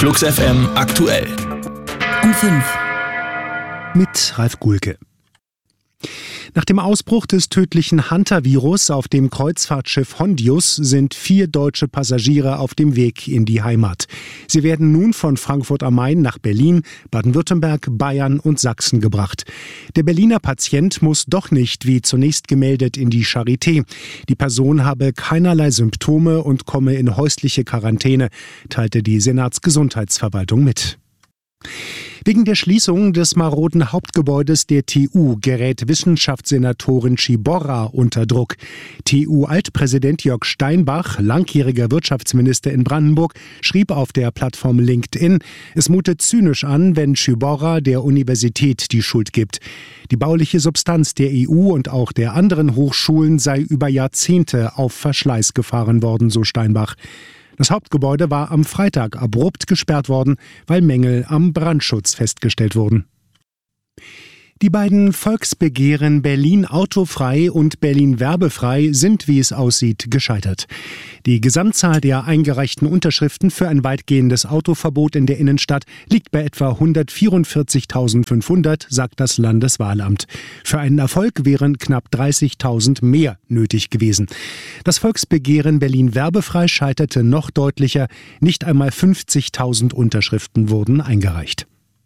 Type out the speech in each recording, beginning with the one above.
Flux FM aktuell. Um 5. Mit Ralf Gulke. Nach dem Ausbruch des tödlichen Hunter-Virus auf dem Kreuzfahrtschiff Hondius sind 4 deutsche Passagiere auf dem Weg in die Heimat. Sie werden nun von Frankfurt am Main nach Berlin, Baden-Württemberg, Bayern und Sachsen gebracht. Der Berliner Patient muss doch nicht, wie zunächst gemeldet, in die Charité. Die Person habe keinerlei Symptome und komme in häusliche Quarantäne, teilte die Senatsgesundheitsverwaltung mit. Wegen der Schließung des maroden Hauptgebäudes der TU gerät Wissenschaftssenatorin Ciborra unter Druck. TU-Altpräsident Jörg Steinbach, langjähriger Wirtschaftsminister in Brandenburg, schrieb auf der Plattform LinkedIn, es mute zynisch an, wenn Ciborra der Universität die Schuld gibt. Die bauliche Substanz der EU und auch der anderen Hochschulen sei über Jahrzehnte auf Verschleiß gefahren worden, so Steinbach. Das Hauptgebäude war am Freitag abrupt gesperrt worden, weil Mängel am Brandschutz festgestellt wurden. Die beiden Volksbegehren Berlin autofrei und Berlin werbefrei sind, wie es aussieht, gescheitert. Die Gesamtzahl der eingereichten Unterschriften für ein weitgehendes Autoverbot in der Innenstadt liegt bei etwa 144.500, sagt das Landeswahlamt. Für einen Erfolg wären knapp 30.000 mehr nötig gewesen. Das Volksbegehren Berlin werbefrei scheiterte noch deutlicher. Nicht einmal 50.000 Unterschriften wurden eingereicht.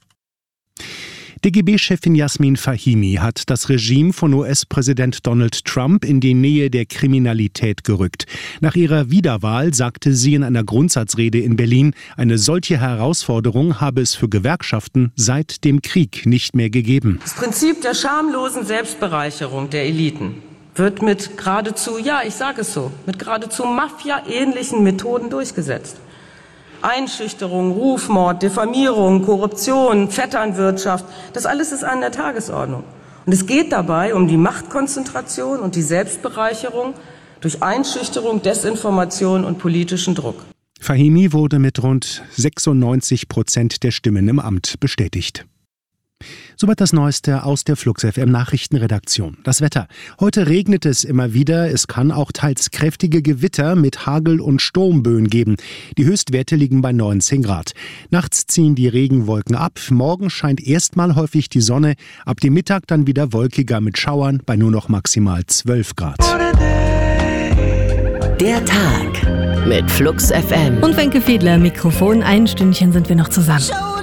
DGB-Chefin Yasmin Fahimi hat das Regime von US-Präsident Donald Trump in die Nähe der Kriminalität gerückt. Nach ihrer Wiederwahl sagte sie in einer Grundsatzrede in Berlin, eine solche Herausforderung habe es für Gewerkschaften seit dem Krieg nicht mehr gegeben. Das Prinzip der schamlosen Selbstbereicherung der Eliten wird mit geradezu, mit geradezu Mafia-ähnlichen Methoden durchgesetzt. Einschüchterung, Rufmord, Diffamierung, Korruption, Vetternwirtschaft, das alles ist an der Tagesordnung. Und es geht dabei um die Machtkonzentration und die Selbstbereicherung durch Einschüchterung, Desinformation und politischen Druck. Fahimi wurde mit rund 96% der Stimmen im Amt bestätigt. Soweit das Neueste aus der Flux FM Nachrichtenredaktion. Das Wetter. Heute regnet es immer wieder. Es kann auch teils kräftige Gewitter mit Hagel- und Sturmböen geben. Die Höchstwerte liegen bei 19 Grad. Nachts ziehen die Regenwolken ab. Morgen scheint erstmal häufig die Sonne. Ab dem Mittag dann wieder wolkiger mit Schauern bei nur noch maximal 12 Grad. Der Tag mit Flux FM. Und Wenke Fiedler, Mikrofon. Ein Stündchen sind wir noch zusammen.